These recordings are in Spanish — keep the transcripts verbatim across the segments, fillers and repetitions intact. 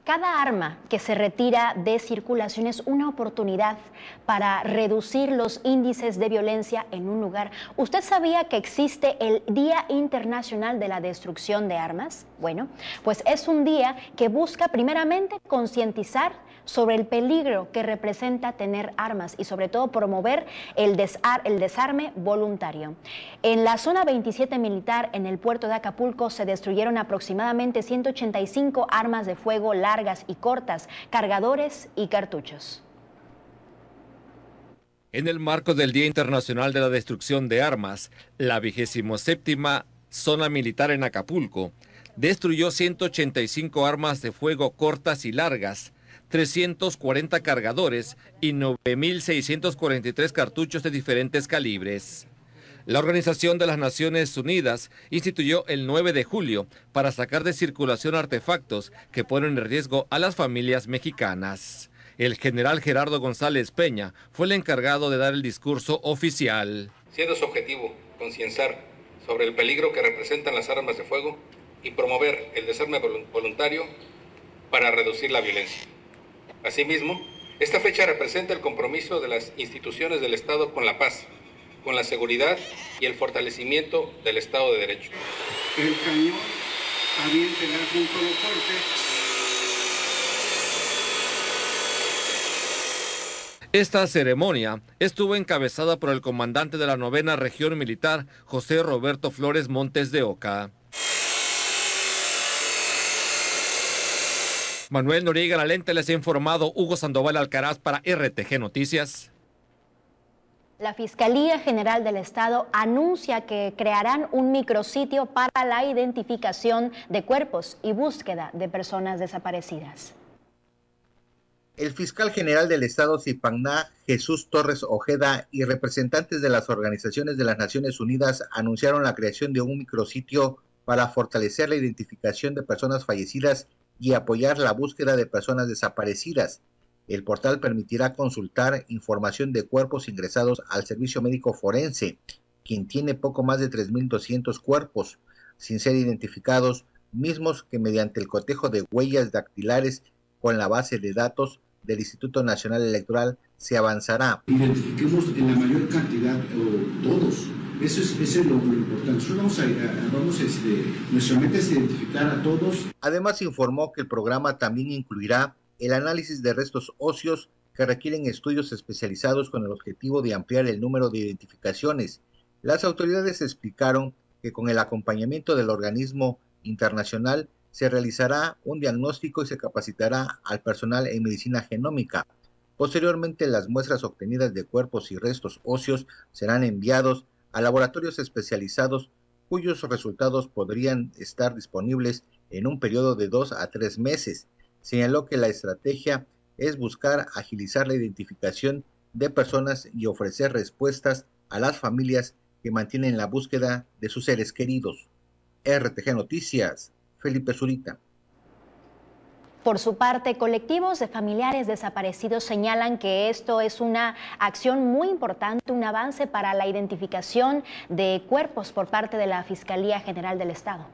Cada arma que se retira de circulación es una oportunidad para reducir los índices de violencia en un lugar. ¿Usted sabía que existe el Día Internacional de la Destrucción de Armas? Bueno, pues es un día que busca primeramente concientizar sobre el peligro que representa tener armas y sobre todo promover el, desar el desarme voluntario. En la zona veintisiete militar en el puerto de Acapulco se destruyeron aproximadamente ciento ochenta y cinco armas de fuego largas y cortas, cargadores y cartuchos. En el marco del Día Internacional de la Destrucción de Armas, la vigésimo séptima zona militar en Acapulco destruyó ciento ochenta y cinco armas de fuego cortas y largas, trescientos cuarenta cargadores y nueve mil seiscientos cuarenta y tres cartuchos de diferentes calibres. La Organización de las Naciones Unidas instituyó el nueve de julio para sacar de circulación artefactos que ponen en riesgo a las familias mexicanas. El general Gerardo González Peña fue el encargado de dar el discurso oficial. Siendo su objetivo concienciar sobre el peligro que representan las armas de fuego y promover el desarme voluntario para reducir la violencia. Asimismo, esta fecha representa el compromiso de las instituciones del Estado con la paz, con la seguridad y el fortalecimiento del Estado de Derecho. El cañón aviente da un solo corte. Esta ceremonia estuvo encabezada por el comandante de la novena región militar, José Roberto Flores Montes de Oca. Manuel Noriega Lalente les ha informado, Hugo Sandoval Alcaraz para R T G Noticias. La Fiscalía General del Estado anuncia que crearán un micrositio para la identificación de cuerpos y búsqueda de personas desaparecidas. El fiscal general del Estado, Zipagná, Jesús Torres Ojeda, y representantes de las organizaciones de las Naciones Unidas anunciaron la creación de un micrositio para fortalecer la identificación de personas fallecidas y apoyar la búsqueda de personas desaparecidas. El portal permitirá consultar información de cuerpos ingresados al servicio médico forense, quien tiene poco más de tres mil doscientos cuerpos sin ser identificados, mismos que mediante el cotejo de huellas dactilares con la base de datos del Instituto Nacional Electoral se avanzará. Identifiquemos en la mayor cantidad, o todos. Eso es, eso es lo, lo importante. Nosotros vamos a, a vamos este, nuestra meta es identificar a todos. Además informó que el programa también incluirá el análisis de restos óseos que requieren estudios especializados con el objetivo de ampliar el número de identificaciones. Las autoridades explicaron que con el acompañamiento del organismo internacional se realizará un diagnóstico y se capacitará al personal en medicina genómica. Posteriormente, las muestras obtenidas de cuerpos y restos óseos serán enviados a laboratorios especializados cuyos resultados podrían estar disponibles en un periodo de dos a tres meses. Señaló que la estrategia es buscar agilizar la identificación de personas y ofrecer respuestas a las familias que mantienen la búsqueda de sus seres queridos. R T G Noticias, Felipe Zurita. Por su parte, colectivos de familiares desaparecidos señalan que esto es una acción muy importante, un avance para la identificación de cuerpos por parte de la Fiscalía General del Estado.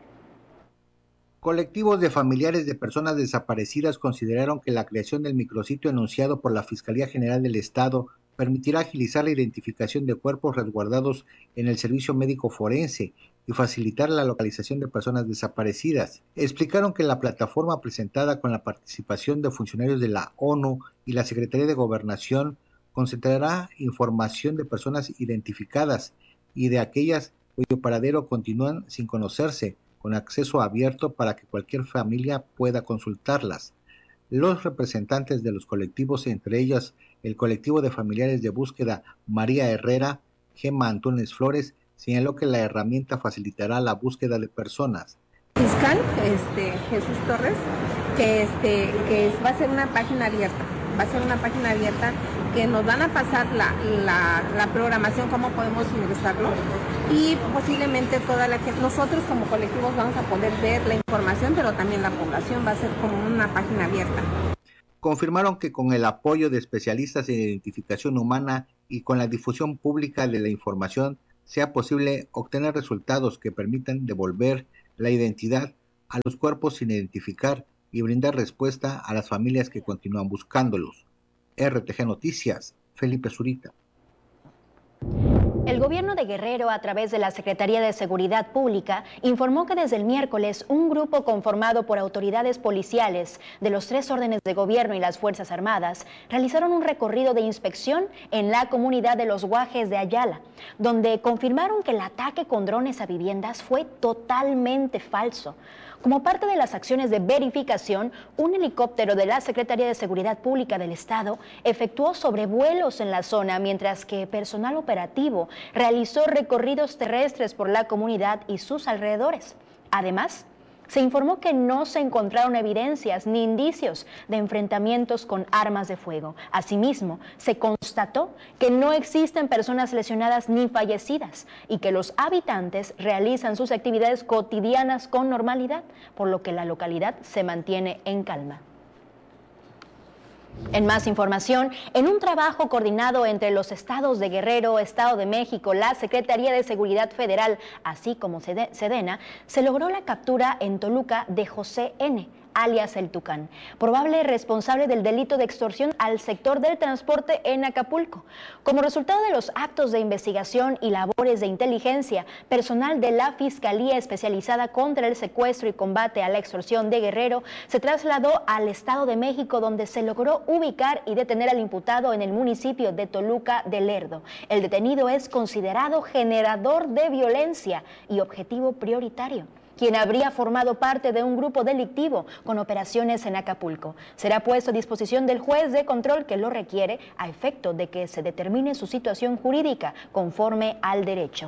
Colectivos de familiares de personas desaparecidas consideraron que la creación del micrositio anunciado por la Fiscalía General del Estado permitirá agilizar la identificación de cuerpos resguardados en el servicio médico forense y facilitar la localización de personas desaparecidas. Explicaron que la plataforma presentada con la participación de funcionarios de la ONU y la Secretaría de Gobernación concentrará información de personas identificadas y de aquellas cuyo paradero continúan sin conocerse, con acceso abierto para que cualquier familia pueda consultarlas. Los representantes de los colectivos, entre ellos el colectivo de familiares de búsqueda María Herrera, Gemma Antunes Flores, señaló que la herramienta facilitará la búsqueda de personas. Fiscal este, Jesús Torres, que, este, que va a ser una página abierta, va a ser una página abierta que nos van a pasar la, la, la programación, cómo podemos ingresarlo, y posiblemente toda la que nosotros como colectivos vamos a poder ver la información, pero también la población va a ser como una página abierta. Confirmaron que con el apoyo de especialistas en identificación humana y con la difusión pública de la información sea posible obtener resultados que permitan devolver la identidad a los cuerpos sin identificar y brindar respuesta a las familias que continúan buscándolos. R T G Noticias, Felipe Zurita. El gobierno de Guerrero, a través de la Secretaría de Seguridad Pública, informó que desde el miércoles un grupo conformado por autoridades policiales de los tres órdenes de gobierno y las Fuerzas Armadas realizaron un recorrido de inspección en la comunidad de Los Guajes de Ayala, donde confirmaron que el ataque con drones a viviendas fue totalmente falso. Como parte de las acciones de verificación, un helicóptero de la Secretaría de Seguridad Pública del Estado efectuó sobrevuelos en la zona, mientras que personal operativo realizó recorridos terrestres por la comunidad y sus alrededores. Además, se informó que no se encontraron evidencias ni indicios de enfrentamientos con armas de fuego. Asimismo, se constató que no existen personas lesionadas ni fallecidas y que los habitantes realizan sus actividades cotidianas con normalidad, por lo que la localidad se mantiene en calma. En más información, en un trabajo coordinado entre los estados de Guerrero, Estado de México, la Secretaría de Seguridad Federal, así como Sedena, se logró la captura en Toluca de José N., alias El Tucán, probable responsable del delito de extorsión al sector del transporte en Acapulco. Como resultado de los actos de investigación y labores de inteligencia, personal de la Fiscalía Especializada contra el Secuestro y Combate a la Extorsión de Guerrero se trasladó al Estado de México, donde se logró ubicar y detener al imputado en el municipio de Toluca de Lerdo. El detenido es considerado generador de violencia y objetivo prioritario, quien habría formado parte de un grupo delictivo con operaciones en Acapulco. Será puesto a disposición del juez de control que lo requiere a efecto de que se determine su situación jurídica conforme al derecho.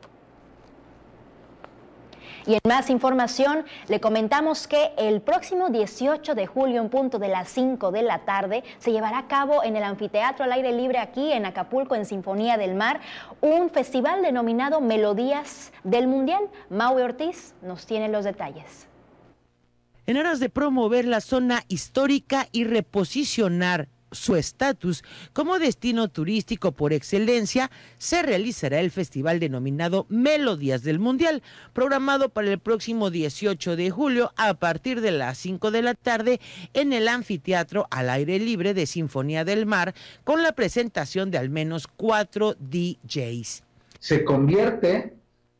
Y en más información, le comentamos que el próximo dieciocho de julio, en punto de las cinco de la tarde, se llevará a cabo en el Anfiteatro al Aire Libre aquí en Acapulco, en Sinfonía del Mar, un festival denominado Melodías del Mundial. Maui Ortiz nos tiene los detalles. En aras de promover la zona histórica y reposicionar su estatus como destino turístico por excelencia, se realizará el festival denominado Melodías del Mundial, programado para el próximo dieciocho de julio a partir de las cinco de la tarde en el Anfiteatro al Aire Libre de Sinfonía del Mar, con la presentación de al menos cuatro D Js. Se convierte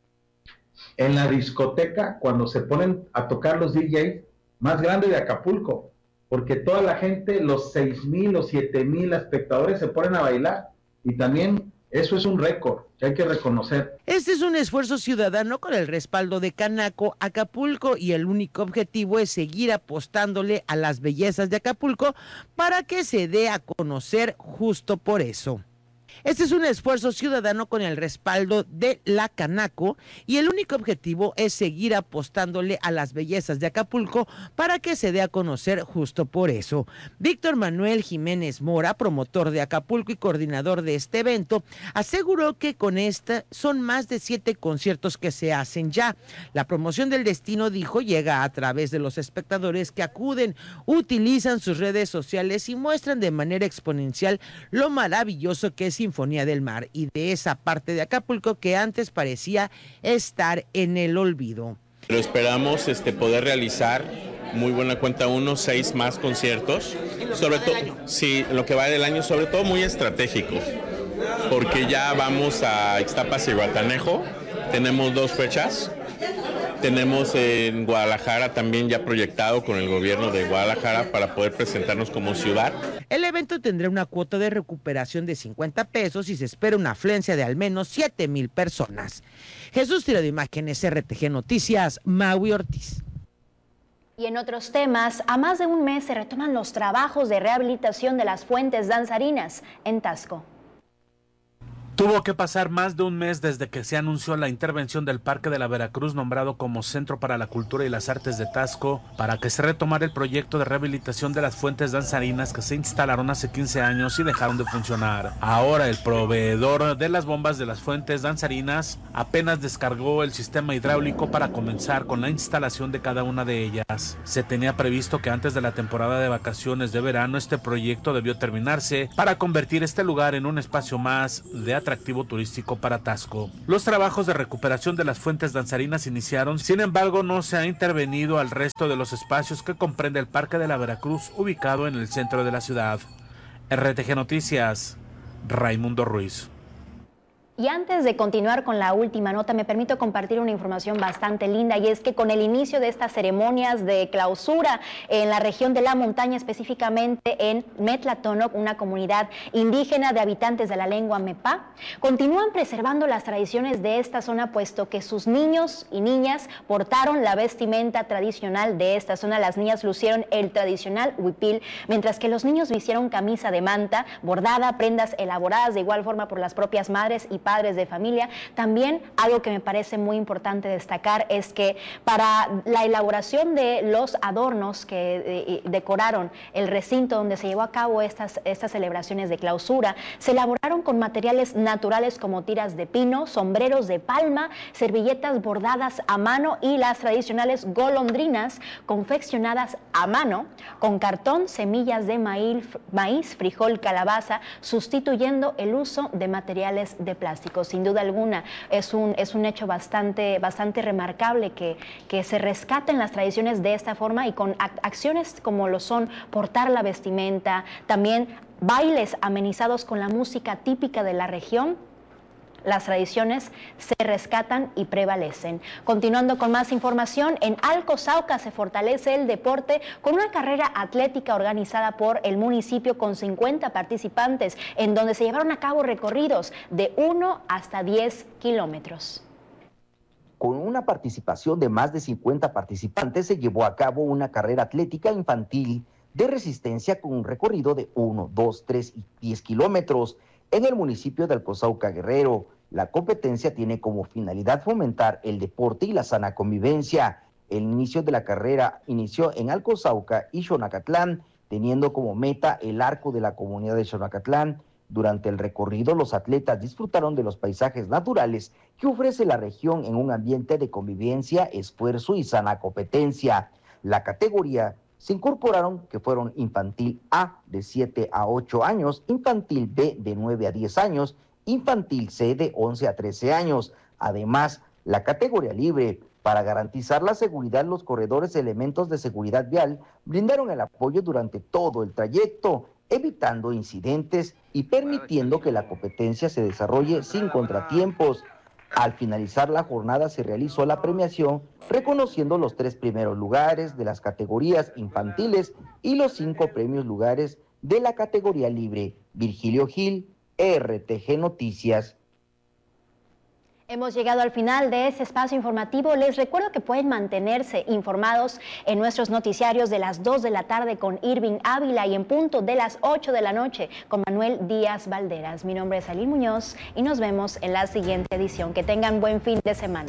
en la discoteca, cuando se ponen a tocar los D Js, más grande de Acapulco, porque toda la gente, los seis mil o siete mil espectadores se ponen a bailar, y también eso es un récord que hay que reconocer. Este es un esfuerzo ciudadano con el respaldo de Canaco Acapulco, y el único objetivo es seguir apostándole a las bellezas de Acapulco para que se dé a conocer justo por eso. Este es un esfuerzo ciudadano con el respaldo de la Canaco, y el único objetivo es seguir apostándole a las bellezas de Acapulco para que se dé a conocer justo por eso. Víctor Manuel Jiménez Mora, promotor de Acapulco y coordinador de este evento, aseguró que con esta son más de siete conciertos que se hacen ya. La promoción del destino, dijo, llega a través de los espectadores que acuden, utilizan sus redes sociales y muestran de manera exponencial lo maravilloso que es Sinfonía del Mar y de esa parte de Acapulco que antes parecía estar en el olvido. Pero esperamos este, poder realizar, muy buena cuenta, unos seis más conciertos, sobre todo, sí, lo que va del año, sobre todo muy estratégicos, porque ya vamos a Ixtapas y Guatanejo, tenemos dos fechas. Tenemos en Guadalajara también ya proyectado con el gobierno de Guadalajara para poder presentarnos como ciudad. El evento tendrá una cuota de recuperación de cincuenta pesos y se espera una afluencia de al menos siete mil personas. Jesús Tiro de Imágenes, R T G Noticias, Maui Ortiz. Y en otros temas, a más de un mes se retoman los trabajos de rehabilitación de las fuentes danzarinas en Taxco. Tuvo que pasar más de un mes desde que se anunció la intervención del Parque de la Veracruz, nombrado como Centro para la Cultura y las Artes de Taxco, para que se retomara el proyecto de rehabilitación de las fuentes danzarinas que se instalaron hace quince años y dejaron de funcionar. Ahora el proveedor de las bombas de las fuentes danzarinas apenas descargó el sistema hidráulico para comenzar con la instalación de cada una de ellas. Se tenía previsto que antes de la temporada de vacaciones de verano este proyecto debió terminarse para convertir este lugar en un espacio más de atractivo turístico para Taxco. Los trabajos de recuperación de las fuentes danzarinas iniciaron, sin embargo no se ha intervenido al resto de los espacios que comprende el Parque de la Veracruz, ubicado en el centro de la ciudad. R T G Noticias, Raimundo Ruiz. Y antes de continuar con la última nota, me permito compartir una información bastante linda, y es que con el inicio de estas ceremonias de clausura en la región de la montaña, específicamente en Metlatonoc, una comunidad indígena de habitantes de la lengua Mepá, continúan preservando las tradiciones de esta zona, puesto que sus niños y niñas portaron la vestimenta tradicional de esta zona. Las niñas lucieron el tradicional huipil, mientras que los niños vistieron camisa de manta bordada, prendas elaboradas de igual forma por las propias madres y padres de familia. También algo que me parece muy importante destacar es que para la elaboración de los adornos que eh, decoraron el recinto donde se llevó a cabo estas, estas celebraciones de clausura, se elaboraron con materiales naturales como tiras de pino, sombreros de palma, servilletas bordadas a mano y las tradicionales golondrinas confeccionadas a mano con cartón, semillas de maíz, maíz, frijol, calabaza, sustituyendo el uso de materiales de plástico. Sin duda alguna, es un, es un hecho bastante, bastante remarcable que, que se rescaten las tradiciones de esta forma, y con acciones como lo son portar la vestimenta, también bailes amenizados con la música típica de la región. Las tradiciones se rescatan y prevalecen. Continuando con más información, en Alcozauca se fortalece el deporte con una carrera atlética organizada por el municipio con cincuenta participantes, en donde se llevaron a cabo recorridos de uno hasta diez kilómetros. Con una participación de más de cincuenta participantes, se llevó a cabo una carrera atlética infantil de resistencia con un recorrido de uno, dos, tres y diez kilómetros en el municipio de Alcozauca, Guerrero. La competencia tiene como finalidad fomentar el deporte y la sana convivencia. El inicio de la carrera inició en Alcozauca y Xonacatlán, teniendo como meta el arco de la comunidad de Xonacatlán. Durante el recorrido, los atletas disfrutaron de los paisajes naturales que ofrece la región en un ambiente de convivencia, esfuerzo y sana competencia. La categoría se incorporaron que fueron infantil A de siete a ocho años, infantil B de nueve a diez años, infantil C de once a trece años. Además, la categoría libre. Para garantizar la seguridad, los corredores, elementos de seguridad vial, brindaron el apoyo durante todo el trayecto, evitando incidentes y permitiendo que la competencia se desarrolle sin contratiempos. Al finalizar la jornada se realizó la premiación, reconociendo los tres primeros lugares de las categorías infantiles y los cinco premios lugares de la categoría libre. Virgilio Gil, R T G Noticias. Hemos llegado al final de este espacio informativo. Les recuerdo que pueden mantenerse informados en nuestros noticiarios de las dos de la tarde con Irving Ávila y en punto de las ocho de la noche con Manuel Díaz Valderas. Mi nombre es Aline Muñoz y nos vemos en la siguiente edición. Que tengan buen fin de semana.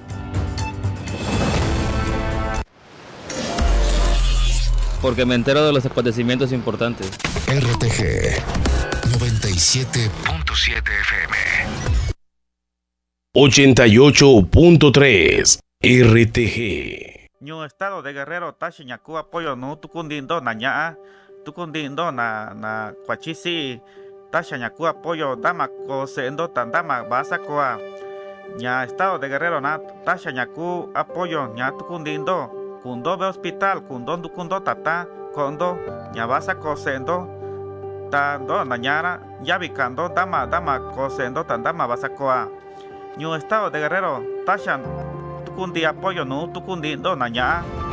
Porque me entero de los acontecimientos importantes. R T G noventa y siete punto siete F M. ochenta y ocho punto tres R T G. Ñu estado de Guerrero taxiñaku apoyo no tukundindo naña tukundindo na na cuachisi taxiñaku apoyo dama cosendo tandama basacoa ña estado de Guerrero na taxiñaku apoyo ña tukundindo kundo be hospital kundo tukundo tata kondo ña basaco sendo tando nañara yabicando dama dama cosendo tandama basacoa. Ñu estado de Guerrero, Tashan, Tucundi apoyo no, Tucundi do naña.